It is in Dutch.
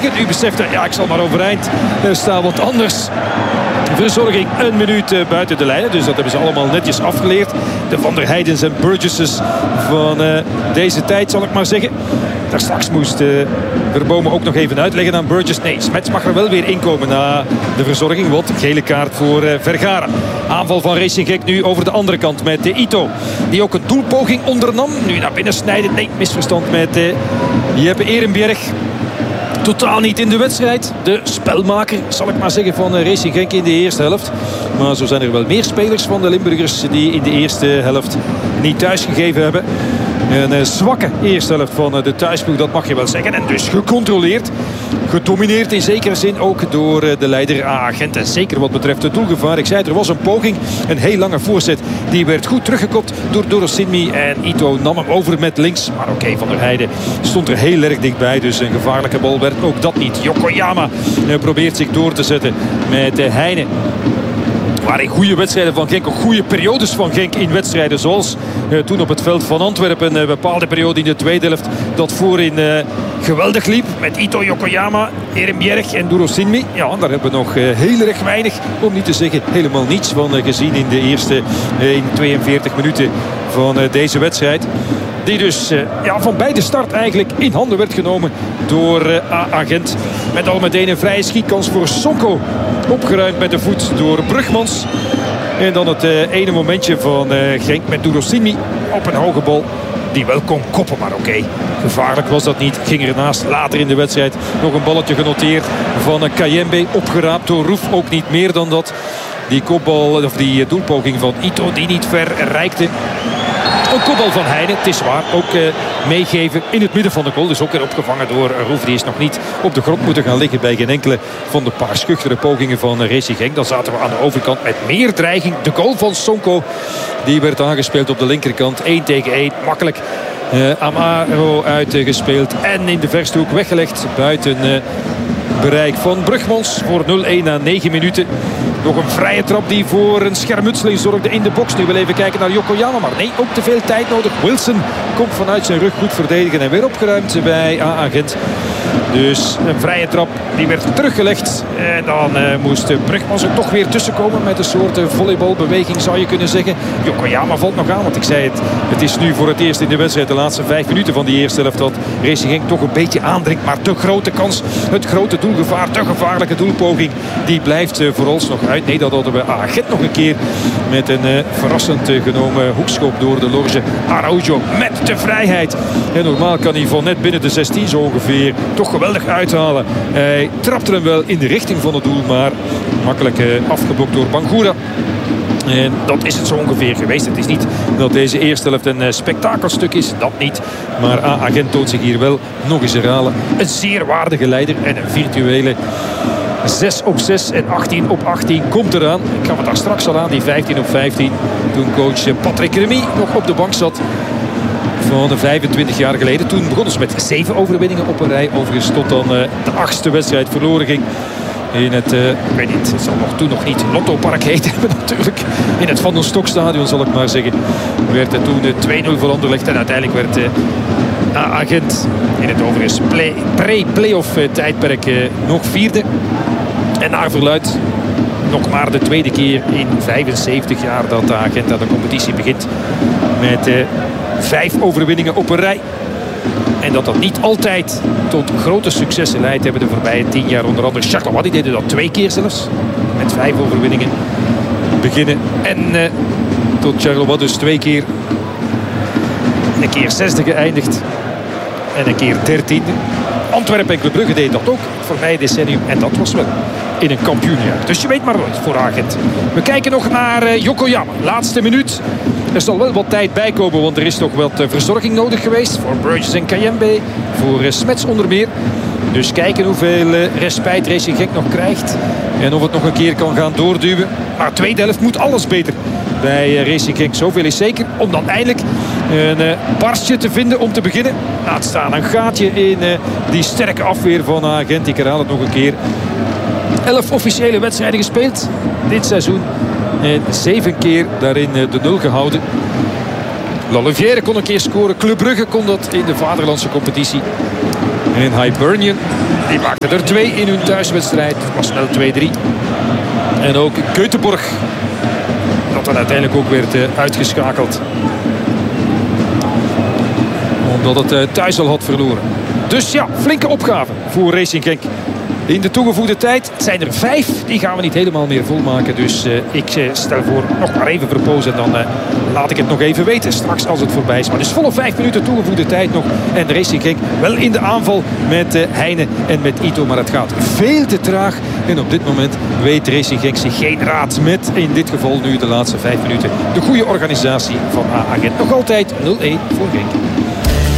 Nu beseft hij, ja, ik zal maar overeind staan, want anders verzorging een minuut buiten de lijnen. Dus dat hebben ze allemaal netjes afgeleerd. De Van der Heydens en Burgesses van deze tijd, zal ik maar zeggen. Daar straks moest Verbomen ook nog even uitleggen aan Burgess. Nee, Smets mag er wel weer inkomen na de verzorging. Want gele kaart voor Vergara. Aanval van Racing Genk nu over de andere kant met Ito. Die ook een doelpoging ondernam. Nu naar binnen snijden. Nee, misverstand met Jeppe Ehrenberg. Totaal niet in de wedstrijd. De spelmaker, zal ik maar zeggen, van Racing Genk in de eerste helft. Maar zo zijn er wel meer spelers van de Limburgers die in de eerste helft niet thuisgegeven hebben. Een zwakke eerste helft van de thuisploeg, dat mag je wel zeggen. En dus gecontroleerd. Gedomineerd in zekere zin ook door de leider Agent. En zeker wat betreft het doelgevaar. Ik zei, er was een poging. Een heel lange voorzet. Die werd goed teruggekopt door Dorosinmi. En Ito nam hem over met links. Maar oké, Van der Heijden stond er heel erg dichtbij. Dus een gevaarlijke bal werd ook dat niet. Yokoyama probeert zich door te zetten met Heine. Maar in goede wedstrijden van Genk, ook goede periodes van Genk in wedstrijden. Zoals toen op het veld van Antwerpen. Een bepaalde periode in de tweede helft dat voorin geweldig liep. Met Ito, Yokoyama, Ehrenberg en Dorosinmi. Ja, daar hebben we nog heel erg weinig, om niet te zeggen helemaal niets van gezien in de eerste 42 minuten van deze wedstrijd. Die dus van bij de start eigenlijk in handen werd genomen door Agent. Met al meteen een vrije schietkans voor Sonko. Opgeruimd met de voet door Brugmans. En dan het ene momentje van Genk met Dorosinmi op een hoge bal. Die wel kon koppen, maar oké. Gevaarlijk was dat niet. Ging ernaast later in de wedstrijd nog een balletje genoteerd van Kayembe. Opgeraapt door Roef, ook niet meer dan dat. Die kopbal, of die doelpoging van Ito die niet ver reikte. Een kopbal van Heine, het is waar. Ook meegeven in het midden van de goal. Dus ook weer opgevangen door Roef. Die is nog niet op de grond moeten gaan liggen bij geen enkele van de paar schuchtere pogingen van Racing Genk. Dan zaten we aan de overkant met meer dreiging. De goal van Sonko. Die werd aangespeeld op de linkerkant. 1 tegen 1. Makkelijk. Amaro uitgespeeld. En in de verste hoek weggelegd. Buiten bereik van Brugmans. Voor 0-1 na 9 minuten. Nog een vrije trap die voor een schermutseling zorgde in de box. Nu wil even kijken naar Yokoyama. Maar nee, ook te veel tijd nodig. Wilson komt vanuit zijn rug goed verdedigen. En weer opgeruimd bij Agent. Dus een vrije trap die werd teruggelegd. En dan moest Brugmans er toch weer tussenkomen. Met een soort volleybalbeweging zou je kunnen zeggen. Yokoyama valt nog aan. Want ik zei het. Het is nu voor het eerst in de wedstrijd. De laatste 5 minuten van die eerste helft. Dat Racing Genk toch een beetje aandringt. Maar de grote kans. Het grote doelgevaar. De gevaarlijke doelpoging. Die blijft vooralsnog uit. Nee, dat hadden we Agent nog een keer. Met een verrassend genomen hoekschop door de Lorge. Araujo met de vrijheid. En normaal kan hij van net binnen de 16 zo ongeveer toch geweldig uithalen. Hij trapte hem wel in de richting van het doel. Maar makkelijk afgeblokt door Bangura. En dat is het zo ongeveer geweest. Het is niet dat deze eerste helft een spektakelstuk is. Dat niet. Maar Agent toont zich hier wel nog eens herhalen. Een zeer waardige leider en een virtuele 6 op 6 en 18 op 18 komt eraan. Ik gaf het daar straks al aan, die 15 op 15. Toen coach Patrick Remy nog op de bank zat. Van 25 jaar geleden. Toen begonnen ze met 7 overwinningen op een rij. Overigens tot dan de 8e wedstrijd verloren ging. In het, ik weet niet, het zal toen nog niet Lotto Park heten hebben natuurlijk. In het Van den Stokstadion zal ik maar zeggen. Werd het toen 2-0 voor Anderlecht. En uiteindelijk werd Agent in het overigens pre-playoff tijdperk nog 4e. En naar verluidt nog maar de tweede keer in 75 jaar dat Agent aan de competitie begint. Met 5 overwinningen op een rij. En dat niet altijd tot grote successen leidt, hebben de voorbije 10 jaar onder andere Charleroi, die deden dat 2 keer zelfs. Met 5 overwinningen beginnen. En tot Charleroi dus 2 keer. Een keer 6e geëindigd. En een keer 13e. Antwerpen en Club Brugge deed dat ook voor mij decennium. En dat was wel in een kampioenjaar. Dus je weet maar nooit voor Agent. We kijken nog naar Yokoyama. Laatste minuut. Er zal wel wat tijd bij komen, want er is nog wat verzorging nodig geweest. Voor Burgess en Kayembe. Voor Smets onder meer. Dus kijken hoeveel respijt Racing Genk nog krijgt. En of het nog een keer kan gaan doorduwen. Maar tweede helft moet alles beter bij Racing Genk. Zoveel is zeker. Om dan eindelijk een barstje te vinden om te beginnen. Laat staan een gaatje in die sterke afweer van Agent. Ik herhaal het nog een keer. 11 officiële wedstrijden gespeeld dit seizoen. En 7 keer daarin de 0 gehouden. L'Olivière kon een keer scoren. Club Brugge kon dat in de vaderlandse competitie. En Hibernian, die maakte er 2 in hun thuiswedstrijd. Het was snel 2-3. En ook Göteborg, dat dan uiteindelijk ook werd uitgeschakeld. Omdat het thuis al had verloren. Dus ja, flinke opgave voor Racing Genk. In de toegevoegde tijd zijn er 5. Die gaan we niet helemaal meer volmaken. Dus ik stel voor nog maar even verpozen. En dan laat ik het nog even weten straks als het voorbij is. Maar dus volle 5 minuten toegevoegde tijd nog. En Racing Genk wel in de aanval met Heine en met Ito. Maar het gaat veel te traag. En op dit moment weet Racing Genk zich geen raad met in dit geval nu de laatste 5 minuten. De goede organisatie van AA Gent. Nog altijd 0-1 voor Genk.